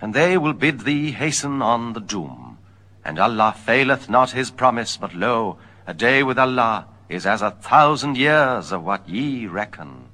And they will bid thee hasten on the doom. And Allah faileth not his promise, but lo, a day with Allah is as 1,000 years of what ye reckon.